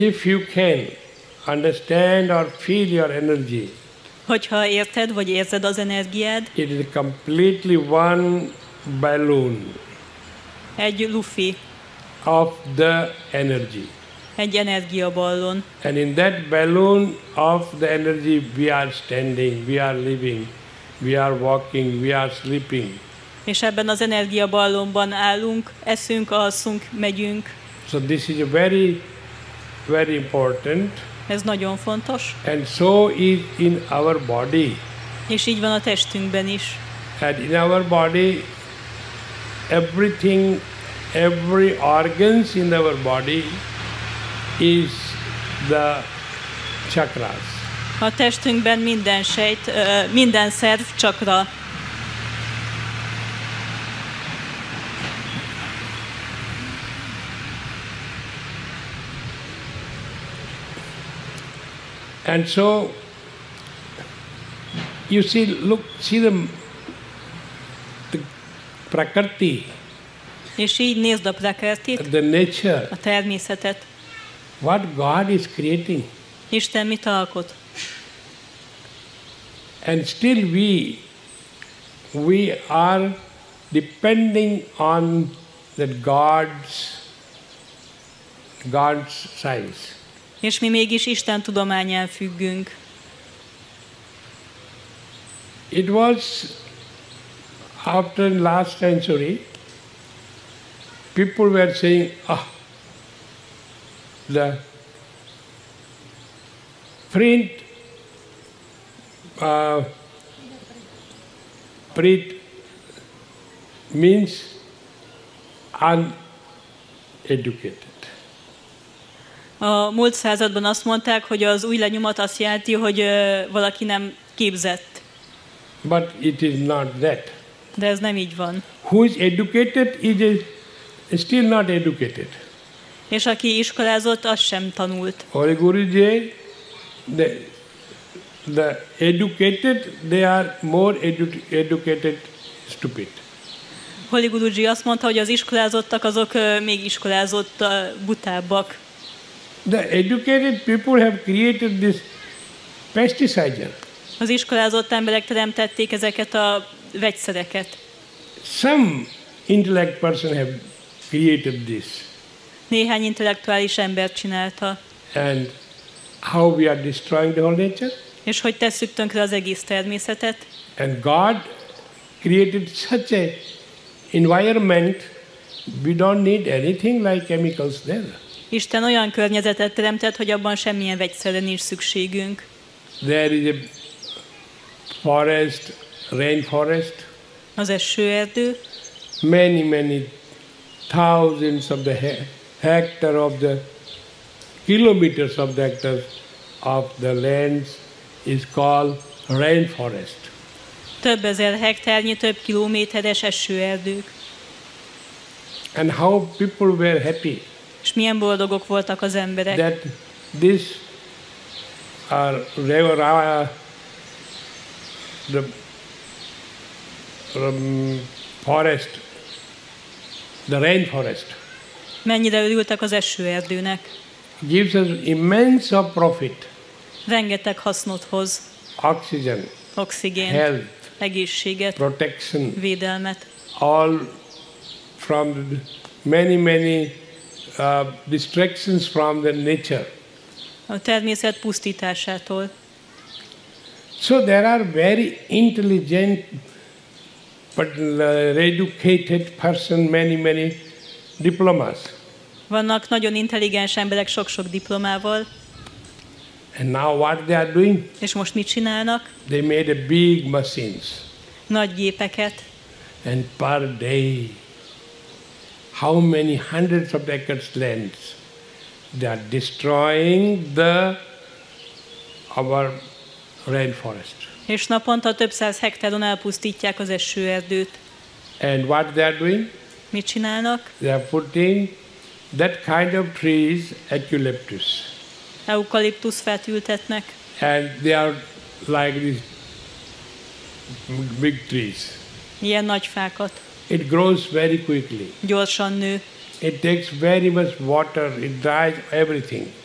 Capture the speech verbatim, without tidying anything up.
If you can understand or feel your energy, hogyha érted vagy érzed az energiád, it is completely one balloon egy lufi, of the energy. egy energiaballon. And in that balloon of the energy we are standing, we are living, we are walking, we are sleeping. És ebben az energiaballonban állunk, eszünk, alszunk, megyünk. So this is a very, very important. Ez nagyon fontos. And so is in our body. És így van a testünkben is. And in our body, everything, every organs in our body is the chakras. A testünkben minden sejt, minden szerv csakra. And so you see, look, see the, the prakriti. És így nézd a prakrtit, the nature. a természetet. What God is creating. Isten mit alkot? And still we, we are depending on that God's, God's science. És mi mégis Isten tudományán függünk. It was after last century, people were saying, ah, the print, uh, print means uneducated. A múlt században azt mondták, hogy az új lenyomat azt jelenti, hogy ö, valaki nem képzett. But it is not that. De ez nem így van. Who is educated is still not educated. És aki iskolázott, az sem tanult. Holy Guruji, the, the educated, they are more edu- educated, stupid. Holy Guruji azt mondta, hogy az iskolázottak azok ö, még iskolázott uh, butábbak. The educated people have created this pesticide. Az iskolázott emberek teremtették ezeket a vegyszereket. Some intellect person have created this. Néhány intellektuális ember csinálta. And how we are destroying the whole nature? És hogy tesszük tönkre az egész természetet. And God created such a environment, we don't need anything like chemicals there. Isten olyan környezetet teremtett, hogy abban semmilyen vegyszerre nincs szükségünk. There is a forest, rainforest. Az esőerdő. Many, many thousands of the he- hectare of the kilometers of the hectares of the lands is called rainforest. Több ezer hektárnyi, több kilométeres esőerdők. And how people were happy. És milyen boldogok voltak az emberek. That this uh, uh, the um, forest, the rainforest, mennyire örültek az esőerdőnek. gives us immense of profit. Rengeteg hasznot hoz. Oxygen, Oxigént, health, egészséget, protection, védelmet. all from many, many uh, distractions from the nature. A természet pusztításától. So there are very intelligent but uh, educated person, many, many diplomas. Vannak nagyon intelligens emberek sok-sok diplomával. And now what they are doing? És most mit csinálnak? They made a big machines. Nagy gépeket. And per day, how many hundreds of acres lands they are destroying the our rainforest. És naponta több száz hektáron elpusztítják az esőerdőt. And what they are doing? Mit csinálnak? They are putting that kind of trees, eucalyptus. Eukaliptuszfát ültetnek. And they are like these big trees. Ilyen nagy fákat. It grows very quickly. Gyorsan nő. It takes very much water, it dries everything.